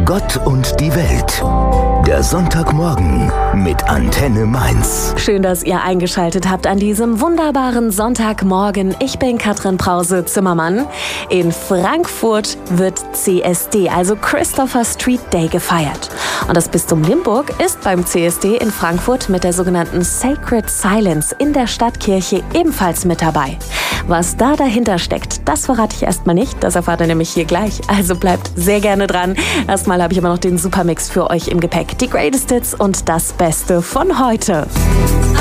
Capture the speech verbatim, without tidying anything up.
Gott und die Welt. Der Sonntagmorgen mit Antenne Mainz. Schön, dass ihr eingeschaltet habt an diesem wunderbaren Sonntagmorgen. Ich bin Katrin Brause-Zimmermann. In Frankfurt wird C S D, also Christopher Street Day, gefeiert. Und das Bistum Limburg ist beim C S D in Frankfurt mit der sogenannten Sacred Silence in der Stadtkirche ebenfalls mit dabei. Was da dahinter steckt, das verrate ich erstmal nicht. Das erfahrt ihr nämlich hier gleich. Also bleibt sehr gerne dran. Erstmal habe ich aber noch den Supermix für euch im Gepäck. Die Greatest Hits und das Beste von heute.